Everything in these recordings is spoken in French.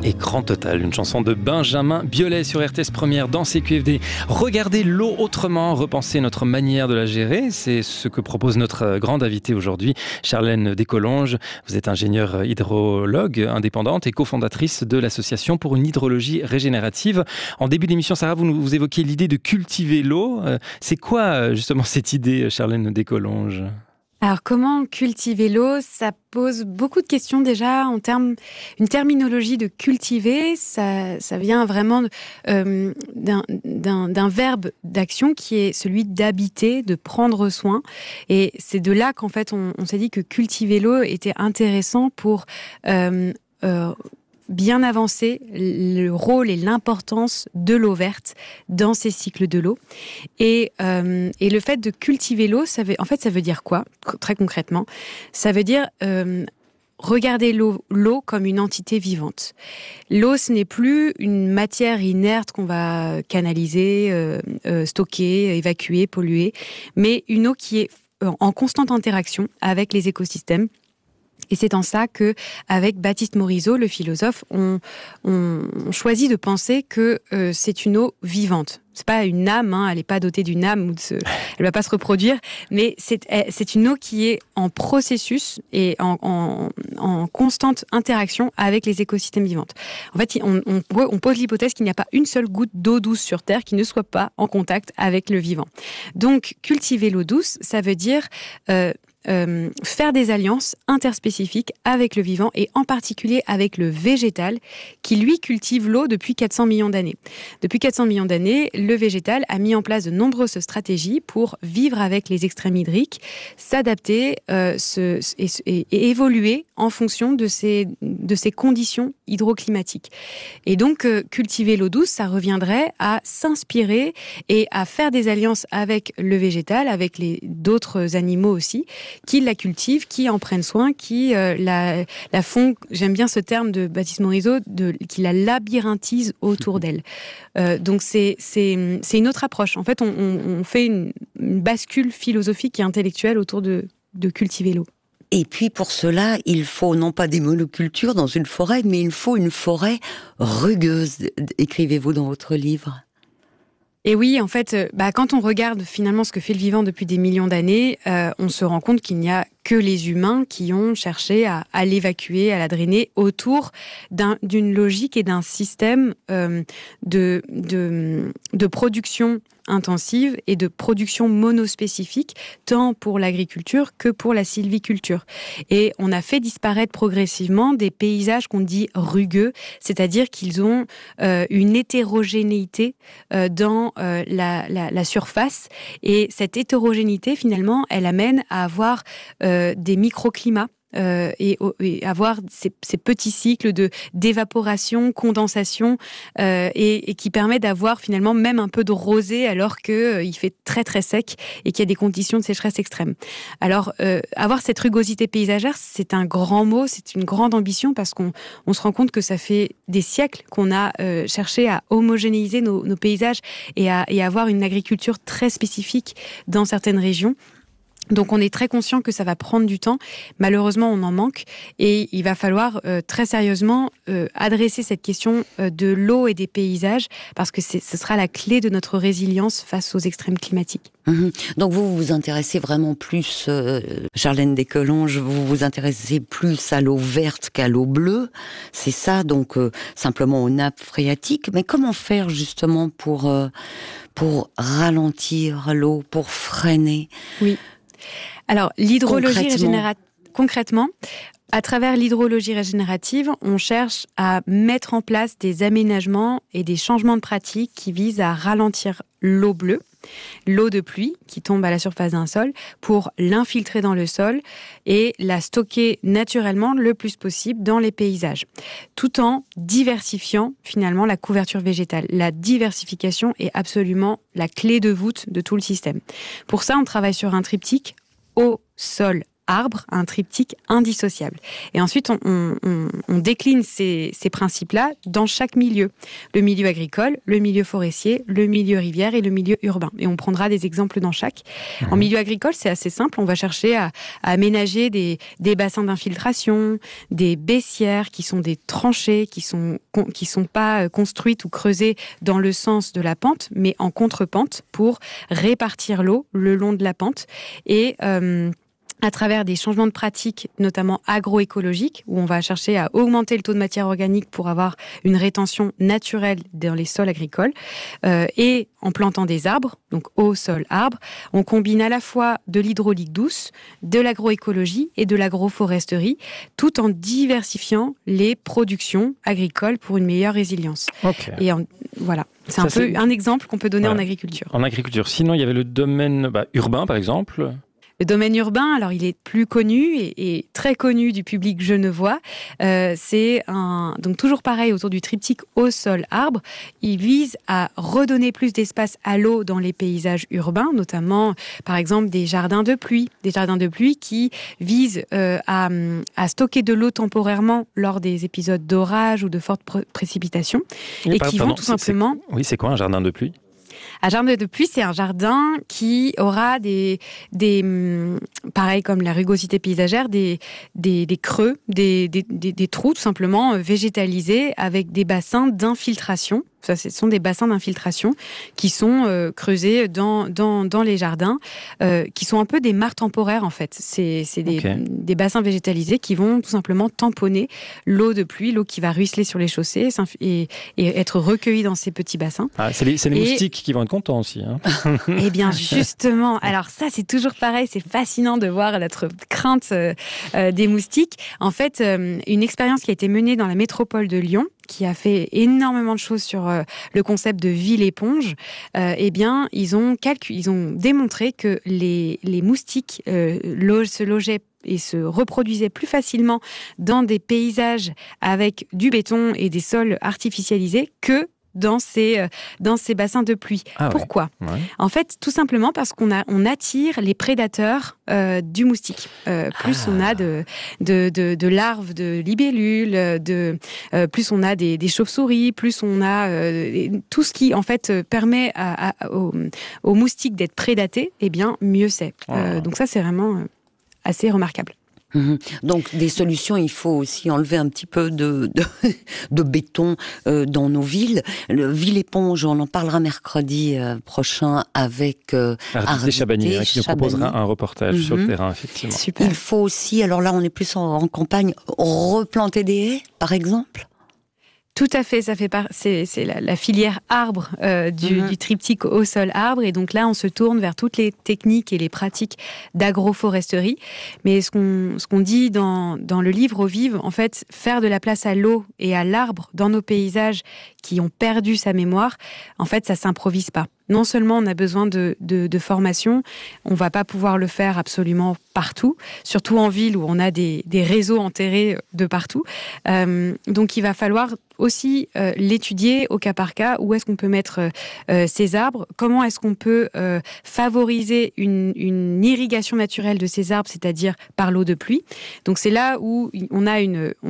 Écran total, une chanson de Benjamin Biolay sur RTS Première dans CQFD. Regardez l'eau autrement, repenser notre manière de la gérer, c'est ce que propose notre grande invitée aujourd'hui, Charlène Descolonges. Vous êtes ingénieure hydrologue indépendante et cofondatrice de l'association pour une hydrologie régénérative. En début d'émission, Sarah, vous évoquiez l'idée de cultiver l'eau. C'est quoi justement cette idée, Charlène Descolonges ? Alors, comment cultiver l'eau ? Ça pose beaucoup de questions déjà en termes... Une terminologie de cultiver, ça vient vraiment d'un verbe d'action qui est celui d'habiter, de prendre soin. Et c'est de là qu'en fait, on s'est dit que cultiver l'eau était intéressant pour... bien avancer le rôle et l'importance de l'eau verte dans ces cycles de l'eau. Et le fait de cultiver l'eau, ça veut dire quoi, très concrètement ? Ça veut dire regarder l'eau comme une entité vivante. L'eau, ce n'est plus une matière inerte qu'on va canaliser, stocker, évacuer, polluer, mais une eau qui est en constante interaction avec les écosystèmes. Et c'est en ça que, avec Baptiste Morisot, le philosophe, on choisit de penser que c'est une eau vivante. C'est pas une âme, elle n'est pas dotée d'une âme, elle va pas se reproduire, mais c'est une eau qui est en processus et en constante interaction avec les écosystèmes vivants. En fait, on pose l'hypothèse qu'il n'y a pas une seule goutte d'eau douce sur Terre qui ne soit pas en contact avec le vivant. Donc, cultiver l'eau douce, ça veut dire faire des alliances interspécifiques avec le vivant et en particulier avec le végétal qui, lui, cultive l'eau depuis 400 millions d'années. Depuis 400 millions d'années, le végétal a mis en place de nombreuses stratégies pour vivre avec les extrêmes hydriques, s'adapter et évoluer en fonction de ces conditions hydroclimatiques. Et donc, cultiver l'eau douce, ça reviendrait à s'inspirer et à faire des alliances avec le végétal, avec d'autres animaux aussi, qui la cultivent, qui en prennent soin, qui la font, j'aime bien ce terme de Baptiste Morisot, qui la labyrinthisent autour d'elle. Donc c'est une autre approche. En fait, on fait une bascule philosophique et intellectuelle autour de cultiver l'eau. Et puis pour cela, il faut non pas des monocultures dans une forêt, mais il faut une forêt rugueuse, écrivez-vous dans votre livre. Et oui, en fait, quand on regarde finalement ce que fait le vivant depuis des millions d'années, on se rend compte qu'il n'y a que les humains qui ont cherché à l'évacuer, à la drainer autour d'une logique et d'un système de production intensive et de production monospécifique, tant pour l'agriculture que pour la sylviculture. Et on a fait disparaître progressivement des paysages qu'on dit rugueux, c'est-à-dire qu'ils ont une hétérogénéité dans la surface. Et cette hétérogénéité, finalement, elle amène à avoir des microclimats. Et avoir ces petits cycles d'évaporation, condensation, et qui permet d'avoir finalement même un peu de rosée alors qu'il fait très très sec et qu'il y a des conditions de sécheresse extrêmes. Alors avoir cette rugosité paysagère, c'est un grand mot, c'est une grande ambition parce qu'on se rend compte que ça fait des siècles qu'on a cherché à homogénéiser nos paysages et à avoir une agriculture très spécifique dans certaines régions. Donc on est très conscient que ça va prendre du temps. Malheureusement, on en manque et il va falloir très sérieusement adresser cette question de l'eau et des paysages parce que ce sera la clé de notre résilience face aux extrêmes climatiques. Donc vous vous intéressez vraiment plus, Charlène Descolonges, vous vous intéressez plus à l'eau verte qu'à l'eau bleue, c'est ça, donc simplement aux nappes phréatiques. Mais comment faire justement pour ralentir l'eau, pour freiner ? Oui. Alors, l'hydrologie régénérative, concrètement, à travers l'hydrologie régénérative, on cherche à mettre en place des aménagements et des changements de pratiques qui visent à ralentir l'eau bleue, l'eau de pluie qui tombe à la surface d'un sol, pour l'infiltrer dans le sol et la stocker naturellement le plus possible dans les paysages, tout en diversifiant finalement la couverture végétale. La diversification est absolument la clé de voûte de tout le système. Pour ça, on travaille sur un triptyque eau, sol, arbre, un triptyque indissociable. Et ensuite, on décline ces principes-là dans chaque milieu. Le milieu agricole, le milieu forestier, le milieu rivière et le milieu urbain. Et on prendra des exemples dans chaque. En milieu agricole, c'est assez simple. On va chercher à aménager des bassins d'infiltration, des baissières qui sont des tranchées, qui sont pas construites ou creusées dans le sens de la pente, mais en contre-pente pour répartir l'eau le long de la pente. Et à travers des changements de pratiques, notamment agroécologiques, où on va chercher à augmenter le taux de matière organique pour avoir une rétention naturelle dans les sols agricoles, et en plantant des arbres, donc eau, sol, arbre, on combine à la fois de l'hydraulique douce, de l'agroécologie et de l'agroforesterie, tout en diversifiant les productions agricoles pour une meilleure résilience. Okay. Et voilà. C'est un exemple qu'on peut donner en agriculture. En agriculture. Sinon, il y avait le domaine urbain, par exemple. Le domaine urbain, alors il est plus connu et très connu du public genevois. C'est donc toujours pareil autour du triptyque eau, sol, arbre. Il vise à redonner plus d'espace à l'eau dans les paysages urbains, notamment par exemple des jardins de pluie qui visent à stocker de l'eau temporairement lors des épisodes d'orage ou de fortes précipitations vont tout simplement. Oui, c'est quoi un jardin de pluie ? Un jardin de pluie, c'est un jardin qui aura pareil comme la rugosité paysagère, des creux, des trous tout simplement végétalisés avec des bassins d'infiltration. Ça, ce sont des bassins d'infiltration qui sont creusés dans les jardins, qui sont un peu des mares temporaires en fait. C'est des bassins végétalisés qui vont tout simplement tamponner l'eau de pluie, l'eau qui va ruisseler sur les chaussées et être recueillie dans ces petits bassins. Ah, c'est les moustiques qui vont être contents aussi. Hein. Eh bien justement, alors ça c'est toujours pareil, c'est fascinant de voir notre crainte des moustiques. En fait, une expérience qui a été menée dans la métropole de Lyon, qui a fait énormément de choses sur le concept de ville-éponge, eh bien, ils ont démontré que les moustiques se logeaient et se reproduisaient plus facilement dans des paysages avec du béton et des sols artificialisés que dans ces bassins de pluie. Pourquoi ? En fait, tout simplement parce qu'on attire les prédateurs du moustique. Plus on a de larves de libellules, plus on a des chauves-souris, plus on a tout ce qui en fait permet aux moustiques d'être prédatés, eh bien mieux c'est. Donc ça c'est vraiment assez remarquable. Donc des solutions, il faut aussi enlever un petit peu de béton dans nos villes. Le ville-éponge, on en parlera mercredi prochain avec Ardité Chabagnier, qui nous proposera un reportage sur le terrain, effectivement. Super. Il faut aussi, alors là on est plus en campagne, replanter des haies, par exemple. Tout à fait, c'est la filière arbre du triptyque au sol arbre, et donc là on se tourne vers toutes les techniques et les pratiques d'agroforesterie. Mais ce qu'on dit dans le livre Eau vive, en fait, faire de la place à l'eau et à l'arbre dans nos paysages qui ont perdu sa mémoire, en fait ça s'improvise pas. Non seulement on a besoin de formation, on va pas pouvoir le faire absolument partout, surtout en ville où on a des réseaux enterrés de partout. Donc il va falloir aussi l'étudier au cas par cas. Où est-ce qu'on peut mettre ces arbres ? Comment est-ce qu'on peut favoriser une irrigation naturelle de ces arbres, c'est-à-dire par l'eau de pluie ? Donc c'est là où on a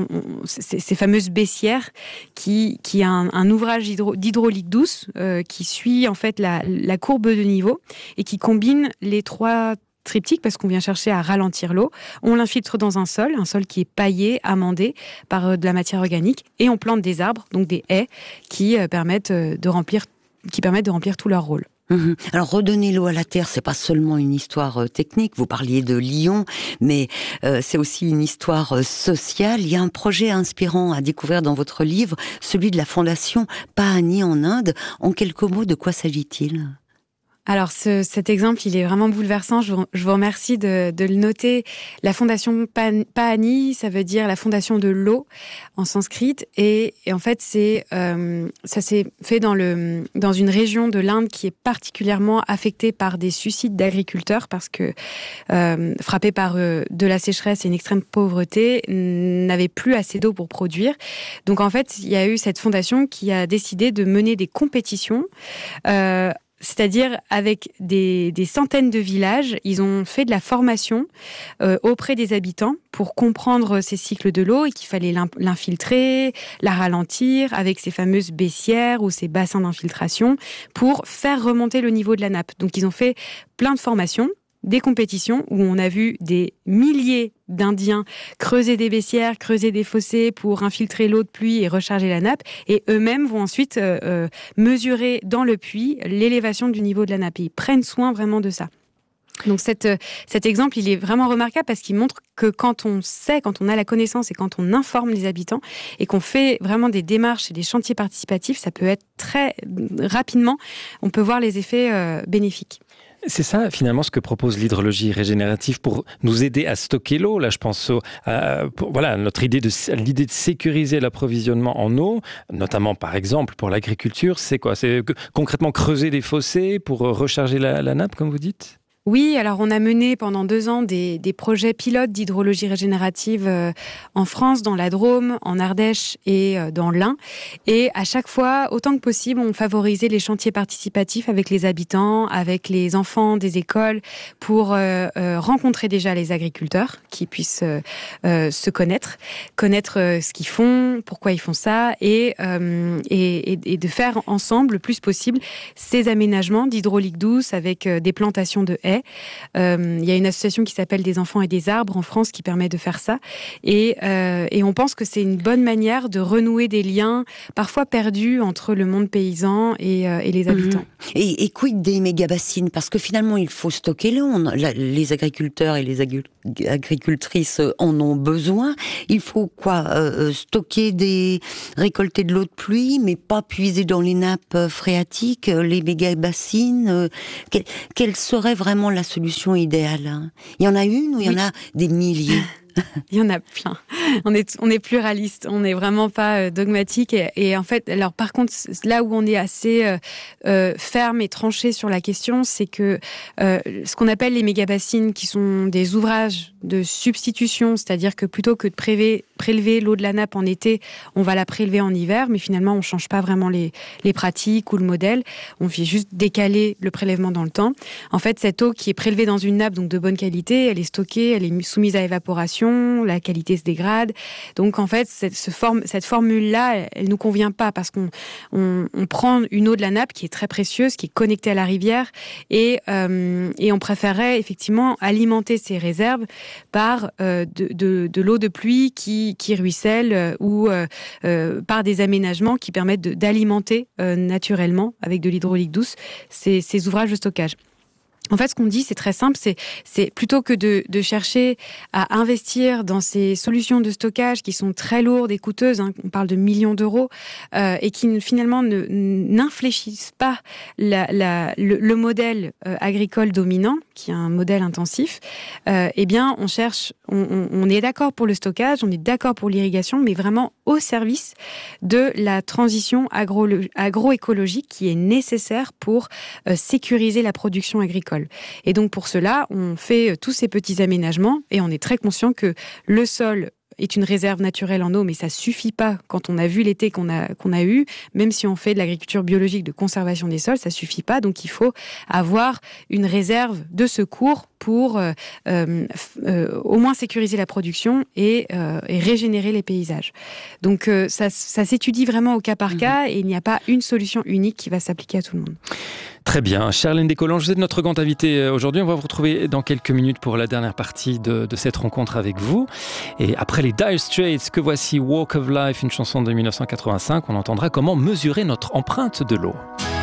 ces fameuses baissières qui a un ouvrage d'hydraulique douce qui suit en fait la courbe de niveau et qui combine les trois triptyques parce qu'on vient chercher à ralentir l'eau. On l'infiltre dans un sol qui est paillé, amendé par de la matière organique, et on plante des arbres, donc des haies, qui permettent de remplir tout leur rôle. Alors redonner l'eau à la terre, c'est pas seulement une histoire technique. Vous parliez de Lyon, mais c'est aussi une histoire sociale. Il y a un projet inspirant à découvrir dans votre livre, celui de la fondation Paani en Inde. En quelques mots, de quoi s'agit-il ? Alors cet exemple, il est vraiment bouleversant. Je vous remercie de le noter. La fondation Paani, ça veut dire la fondation de l'eau en sanskrit. Et en fait, ça s'est fait dans une région de l'Inde qui est particulièrement affectée par des suicides d'agriculteurs parce que frappés par de la sécheresse et une extrême pauvreté, n'avaient plus assez d'eau pour produire. Donc en fait, il y a eu cette fondation qui a décidé de mener des compétitions C'est-à-dire avec des centaines de villages, ils ont fait de la formation auprès des habitants pour comprendre ces cycles de l'eau et qu'il fallait l'infiltrer, la ralentir avec ces fameuses baissières ou ces bassins d'infiltration pour faire remonter le niveau de la nappe. Donc ils ont fait plein de formations, des compétitions où on a vu des milliers d'Indiens creuser des baissières, creuser des fossés pour infiltrer l'eau de pluie et recharger la nappe. Et eux-mêmes vont ensuite mesurer dans le puits l'élévation du niveau de la nappe. Et ils prennent soin vraiment de ça. Donc cet exemple, il est vraiment remarquable parce qu'il montre que quand on sait, quand on a la connaissance et quand on informe les habitants et qu'on fait vraiment des démarches et des chantiers participatifs, ça peut être très rapidement, on peut voir les effets bénéfiques. C'est ça, finalement, ce que propose l'hydrologie régénérative pour nous aider à stocker l'eau. Là, je pense notre idée de sécuriser l'approvisionnement en eau, notamment, par exemple, pour l'agriculture. C'est quoi? C'est concrètement creuser des fossés pour recharger la nappe, comme vous dites? Oui, alors on a mené pendant 2 ans des projets pilotes d'hydrologie régénérative en France, dans la Drôme, en Ardèche et dans l'Ain. Et à chaque fois, autant que possible, on favorisait les chantiers participatifs avec les habitants, avec les enfants des écoles, pour rencontrer déjà les agriculteurs qui puissent se connaître ce qu'ils font, pourquoi ils font ça, et de faire ensemble le plus possible ces aménagements d'hydraulique douce avec des plantations de haies. Il y a une association qui s'appelle Des enfants et des arbres en France qui permet de faire ça. Et on pense que c'est une bonne manière de renouer des liens parfois perdus entre le monde paysan et les habitants. Et quid des méga-bassines? Parce que finalement, il faut stocker l'eau. Les agriculteurs et les agricultrices en ont besoin. Il faut quoi? Récolter de l'eau de pluie, mais pas puiser dans les nappes phréatiques, les méga-bassines. Quelle serait vraiment la solution idéale? Il y en a une ou il y en a des milliers? Il y en a plein. On est pluraliste, on n'est vraiment pas dogmatique. Et en fait, alors par contre, là où on est assez ferme et tranché sur la question, c'est que ce qu'on appelle les méga-bassines, qui sont des ouvrages de substitution, c'est-à-dire que plutôt que de prélever l'eau de la nappe en été, on va la prélever en hiver, mais finalement, on ne change pas vraiment les pratiques ou le modèle. On fait juste décaler le prélèvement dans le temps. En fait, cette eau qui est prélevée dans une nappe, donc de bonne qualité, elle est stockée, elle est soumise à évaporation, la qualité se dégrade. Donc en fait, cette formule-là, elle nous convient pas parce qu'on prend une eau de la nappe qui est très précieuse, qui est connectée à la rivière et on préférerait effectivement alimenter ces réserves par de l'eau de pluie qui ruisselle ou par des aménagements qui permettent d'alimenter naturellement avec de l'hydraulique douce ces ouvrages de stockage. En fait, ce qu'on dit, c'est très simple, c'est plutôt que de chercher à investir dans ces solutions de stockage qui sont très lourdes et coûteuses, hein, on parle de millions d'euros, et qui finalement n'infléchissent pas le modèle agricole dominant, qui est un modèle intensif. Eh bien, on est d'accord pour le stockage, on est d'accord pour l'irrigation, mais vraiment au service de la transition agroécologique qui est nécessaire pour sécuriser la production agricole. Et donc pour cela, on fait tous ces petits aménagements et on est très conscient que le sol est une réserve naturelle en eau, mais ça suffit pas quand on a vu l'été qu'on a eu. Même si on fait de l'agriculture biologique de conservation des sols, ça suffit pas. Donc il faut avoir une réserve de secours pour au moins sécuriser la production et régénérer les paysages. Donc ça s'étudie vraiment au cas par cas et il n'y a pas une solution unique qui va s'appliquer à tout le monde. Très bien. Charlène Descolonges, vous êtes notre grande invitée aujourd'hui. On va vous retrouver dans quelques minutes pour la dernière partie de cette rencontre avec vous. Et après les Dire Straits, que voici Walk of Life, une chanson de 1985, on entendra comment mesurer notre empreinte de l'eau.